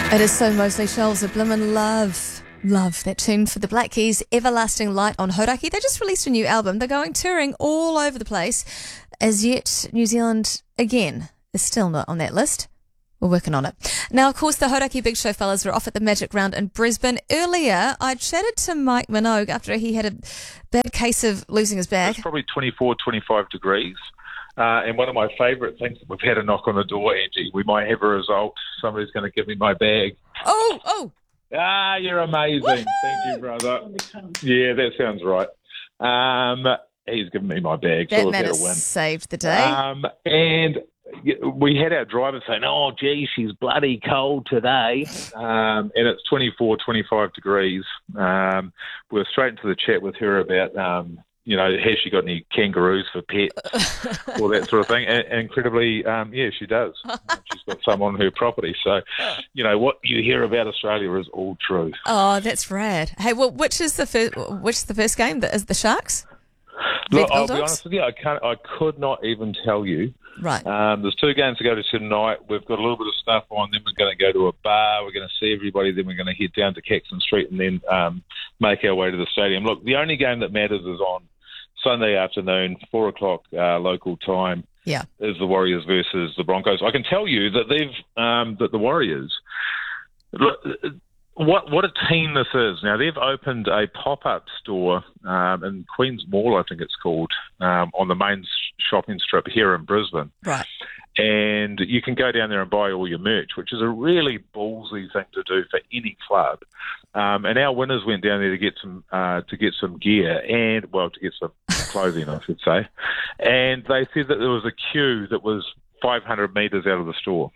It is so mostly shelves of Blimmin' Love. Love that tune for the Black Keys, Everlasting Light on Hauraki. They just released a new album. They're going touring all over the place. As yet, New Zealand, again, is still not on that list. We're working on it. Now, of course, the Hauraki Big Show fellas were off at the Magic Round in Brisbane. Earlier, I chatted to Mike Minogue after he had a bad case of losing his bag. It's probably 24, 25 degrees. And one of my favourite things, we've had a knock on the door, Angie. We might have a result. Somebody's going to give me my bag. Oh! You're amazing. Woo-hoo! Thank you, brother. Yeah, that sounds right. He's given me my bag, so That we've man had a has win. saved the day. And we had our driver saying, oh, gee, she's bloody cold today. And it's 24, 25 degrees. We're straight into the chat with her about... has she got any kangaroos for pets, all that sort of thing? And incredibly, yeah, she does. She's got some on her property. So, what you hear about Australia is all true. Oh, that's rad. Hey, well, which is the first game? Is the Sharks? Look, I'll be honest with you, I could not even tell you. Right. There's 2 games to go to tonight. We've got a little bit of stuff on. Then we're going to go to a bar. We're going to see everybody. Then we're going to head down to Caxton Street and then make our way to the stadium. Look, the only game that matters is on Sunday afternoon, 4 o'clock local time. Yeah, is the Warriors versus the Broncos. I can tell you that that the Warriors. Look, what a team this is. Now they've opened a pop-up store in Queen's Mall, I think it's called, on the main shopping strip here in Brisbane. Right. And you can go down there and buy all your merch, which is a really ballsy thing to do for any club. And our winners went down there to get some gear and to get some clothing, I should say. And they said that there was a queue that was 500 metres out of the store.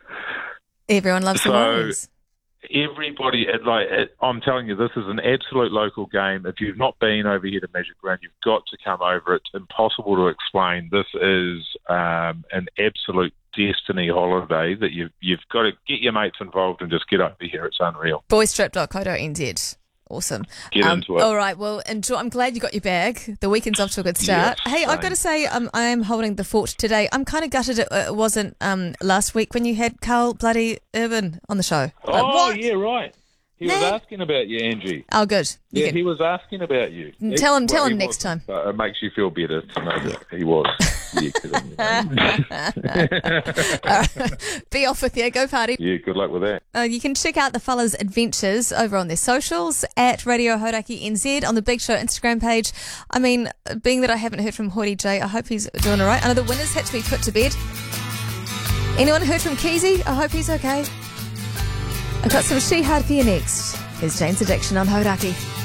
Everyone loves the Warriors. Everybody, I'm telling you, this is an absolute local game. If you've not been over here to Magic Round, you've got to come over. It's impossible to explain. This is an absolute destiny holiday that you've got to get your mates involved and just get over here. It's unreal. Boystrip.co.nz. Awesome. Get into it. All right. Well, enjoy. I'm glad you got your bag. The weekend's off to a good start. Yes, hey, I've got to say, I am holding the fort today. I'm kind of gutted it wasn't last week when you had Carl bloody Urban on the show. Oh, yeah, right. He was asking about you, Angie. Oh, good. Yeah, he was asking about you. Tell him next time. It makes you feel better to know that he was. Be off with you. Go party. Yeah, good luck with that. You can check out the fellas' adventures over on their socials at Radio Hauraki NZ on the Big Show Instagram page. I mean, being that I haven't heard from Hoity J, I hope he's doing all right. I know the winners had to be put to bed. Anyone heard from Keezy? I hope he's okay. I've got some She Hard for you next. Here's Jane's Addiction on Hauraki.